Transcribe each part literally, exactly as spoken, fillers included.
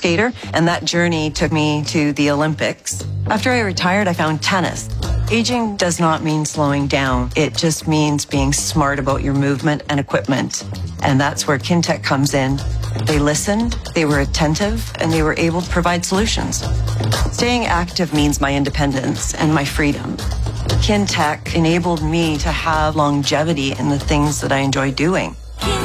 skater, and that journey took me to the Olympics. After I retired, I found tennis. Aging does not mean slowing down. It just means being smart about your movement and equipment. And that's where Kintec comes in. They listened, they were attentive, and they were able to provide solutions. Staying active means my independence and my freedom. Kintec enabled me to have longevity in the things that I enjoy doing.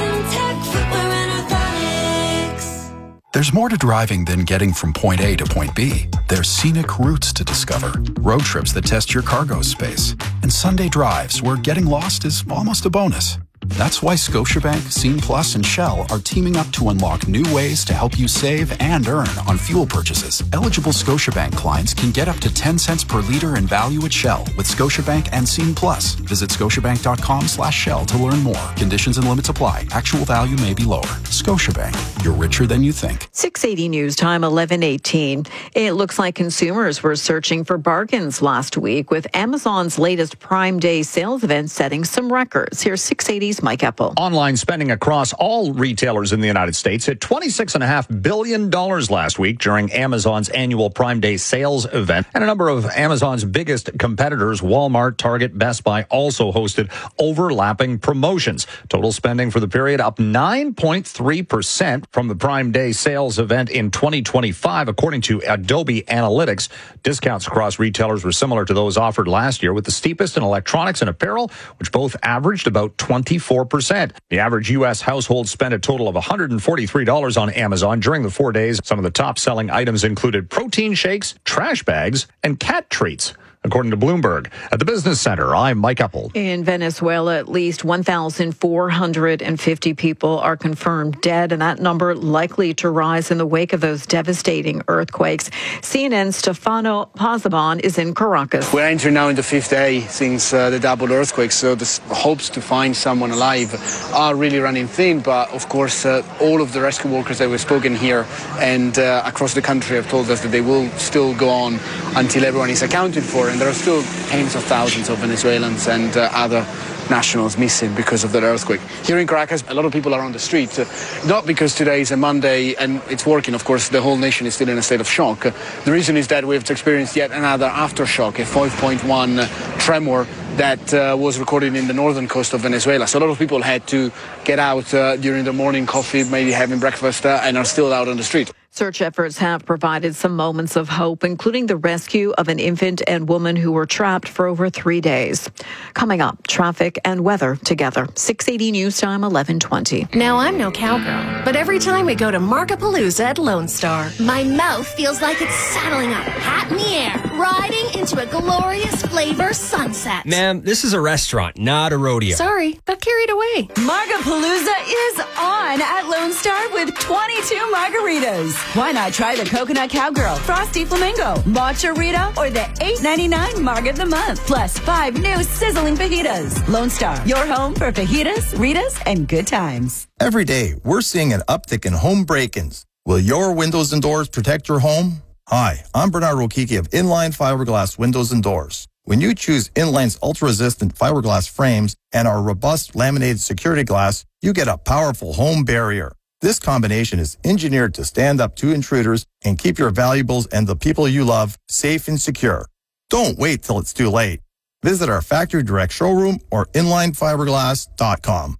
There's more to driving than getting from point A to point B. There's scenic routes to discover, road trips that test your cargo space, and Sunday drives where getting lost is almost a bonus. That's why Scotiabank, Scene Plus, and Shell are teaming up to unlock new ways to help you save and earn on fuel purchases. Eligible Scotiabank clients can get up to ten cents per litre in value at Shell with Scotiabank and Scene Plus. Visit scotiabank.com slash Shell to learn more. Conditions and limits apply. Actual value may be lower. Scotiabank. You're richer than you think. six eighty News Time, eleven eighteen. It looks like consumers were searching for bargains last week with Amazon's latest Prime Day sales event setting some records. Here's six eighty's Mike Eppel. Online spending across all retailers in the United States hit twenty-six point five billion dollars last week during Amazon's annual Prime Day sales event. And a number of Amazon's biggest competitors, Walmart, Target, Best Buy, also hosted overlapping promotions. Total spending for the period up nine point three percent from the Prime Day sales event in twenty twenty-five, according to Adobe Analytics. Discounts across retailers were similar to those offered last year, with the steepest in electronics and apparel, which both averaged about twenty-four percent. The average U S household spent a total of one hundred forty-three dollars on Amazon during the four days. Some of the top-selling items included protein shakes, trash bags, and cat treats, according to Bloomberg. At the Business Center, I'm Mike Eppel. In Venezuela, at least one thousand four hundred fifty people are confirmed dead, and that number likely to rise in the wake of those devastating earthquakes. C N N's Stefano Pozzebon is in Caracas. We're entering now in the fifth day since uh, the double earthquake, so the hopes to find someone alive are really running thin, but of course uh, all of the rescue workers that we've spoken here and uh, across the country have told us that they will still go on until everyone is accounted for. And there are still tens of thousands of Venezuelans and uh, other nationals missing because of that earthquake. Here in Caracas, a lot of people are on the street, uh, not because today is a Monday and it's working. Of course, the whole nation is still in a state of shock. Uh, the reason is that we've experienced yet another aftershock, a five point one uh, tremor that uh, was recorded in the northern coast of Venezuela. So a lot of people had to get out uh, during the morning coffee, maybe having breakfast, uh, and are still out on the street. Search efforts have provided some moments of hope, including the rescue of an infant and woman who were trapped for over three days. Coming up, traffic and weather together. six eighty News Time, eleven twenty. Now, I'm no cowgirl, but every time we go to Markapalooza at Lone Star, my mouth feels like it's saddling up, hat in the air, riding into a glorious flavor sunset. Ma'am, this is a restaurant, not a rodeo. Sorry, got carried away. Markapalooza is on at Lone Star with twenty-two margaritas. Why not try the Coconut Cowgirl, Frosty Flamingo, Matcha Rita, or the eight ninety-nine Marg of the Month, plus five new sizzling fajitas. Lone Star, your home for fajitas, Ritas, and good times. Every day, we're seeing an uptick in home break-ins. Will your windows and doors protect your home? Hi, I'm Bernard Rokiki of Inline Fiberglass Windows and Doors. When you choose Inline's ultra-resistant fiberglass frames and our robust laminated security glass, you get a powerful home barrier. This combination is engineered to stand up to intruders and keep your valuables and the people you love safe and secure. Don't wait till it's too late. Visit our factory direct showroom or inline fiberglass dot com.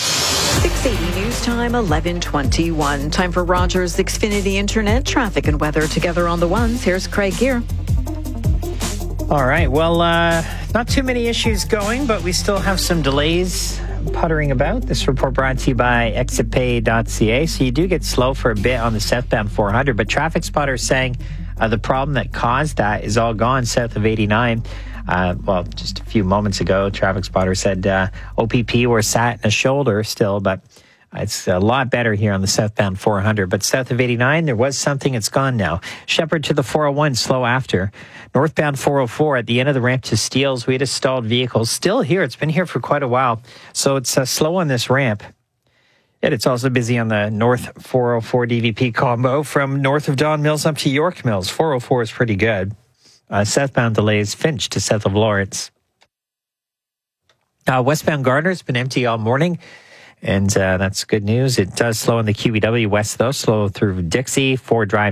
six eighty News Time, eleven twenty-one. Time for Rogers Xfinity Internet. Traffic and weather together on the ones. Here's Craig Gear. All right. Well, uh, not too many issues going, but we still have some delays puttering about. This report brought to you by exit pay dot c a. So you do get slow for a bit on the southbound four hundred, but Traffic Spotter is saying uh, the problem that caused that is all gone south of eighty-nine. Uh, well, just a few moments ago, Traffic Spotter said uh, O P P were sat in a shoulder still, but it's a lot better here on the southbound four hundred. But south of eighty-nine, there was something. It's gone now. Shepherd to the four oh one, slow after. Northbound four oh four at the end of the ramp to Steeles, we had a stalled vehicle. Still here. It's been here for quite a while. So it's uh, slow on this ramp. And it's also busy on the north four oh four D V P combo from north of Don Mills up to York Mills. four oh four is pretty good. Uh, southbound delays, Finch to south of Lawrence. Uh, westbound Gardner's been empty all morning. And uh, that's good news. It does slow in the Q E W west, though. Slow through Dixie, Ford Drive